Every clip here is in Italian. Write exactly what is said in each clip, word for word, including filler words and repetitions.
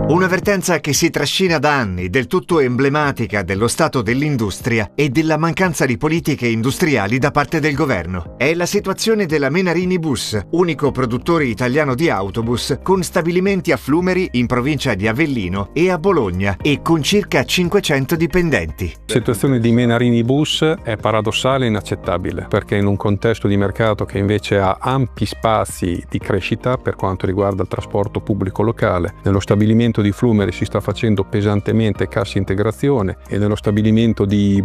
Un'avvertenza che si trascina da anni, del tutto emblematica dello stato dell'industria e della mancanza di politiche industriali da parte del governo. È la situazione della Menarini Bus, unico produttore italiano di autobus con stabilimenti a Flumeri, in provincia di Avellino, e a Bologna, e con circa cinquecento dipendenti. La situazione di Menarini Bus è paradossale e inaccettabile, perché in un contesto di mercato che invece ha ampi spazi di crescita per quanto riguarda il trasporto pubblico locale, nello stabilimento di Flumeri si sta facendo pesantemente cassa integrazione e nello stabilimento di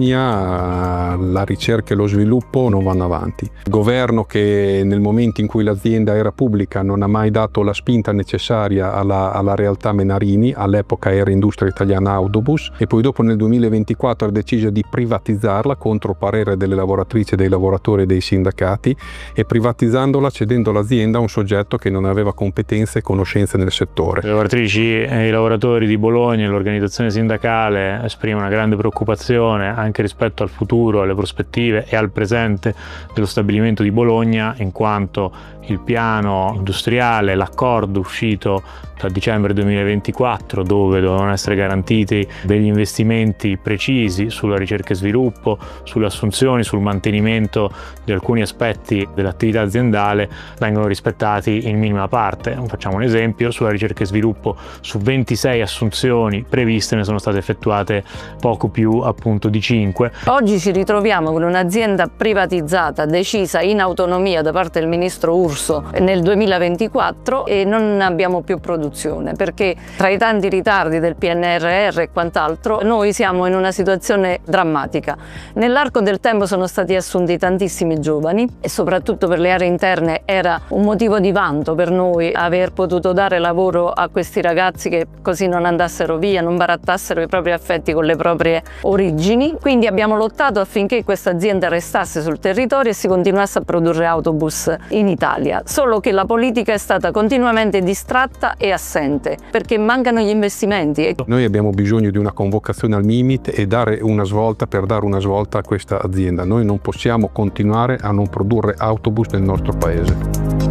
Bologna la ricerca e lo sviluppo non vanno avanti. Il governo, che nel momento in cui l'azienda era pubblica non ha mai dato la spinta necessaria alla, alla realtà Menarini, all'epoca era Industria Italiana Autobus, e poi dopo nel duemilaventiquattro ha deciso di privatizzarla contro parere delle lavoratrici, dei lavoratori e dei sindacati, e privatizzandola cedendo l'azienda a un soggetto che non aveva competenze e conoscenze nel settore. Le lavoratrici e i lavoratori di Bologna e l'organizzazione sindacale esprimono una grande preoccupazione anche rispetto al futuro, alle prospettive e al presente dello stabilimento di Bologna, in quanto il piano industriale, l'accordo uscito tra dicembre duemilaventiquattro, dove dovevano essere garantiti degli investimenti precisi sulla ricerca e sviluppo, sulle assunzioni, sul mantenimento di alcuni aspetti dell'attività aziendale, vengono rispettati in minima parte. Facciamo un esempio: sulla ricerca e sviluppo, su ventisei assunzioni previste ne sono state effettuate poco più appunto di cinque. Oggi ci ritroviamo con un'azienda privatizzata, decisa in autonomia da parte del ministro Urso nel duemilaventiquattro, e non abbiamo più produzione, perché tra i tanti ritardi del P N R R e quant'altro noi siamo in una situazione drammatica. Nell'arco del tempo sono stati assunti tantissimi giovani e soprattutto per le aree interne era un motivo di vanto per noi aver potuto dare lavoro a questi ragazzi, che così non andassero via, non barattassero i propri affetti con le proprie origini. Quindi abbiamo lottato affinché questa azienda restasse sul territorio e si continuasse a produrre autobus in Italia. Solo che la politica è stata continuamente distratta e assente, perché mancano gli investimenti. Noi abbiamo bisogno di una convocazione al Mimit e dare una svolta per dare una svolta a questa azienda. Noi non possiamo continuare a non produrre autobus nel nostro paese.